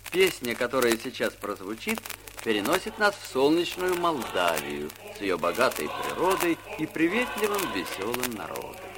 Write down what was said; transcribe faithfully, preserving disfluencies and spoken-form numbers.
Песня, которая сейчас прозвучит, переносит нас в солнечную Молдавию с ее богатой природой и приветливым веселым народом.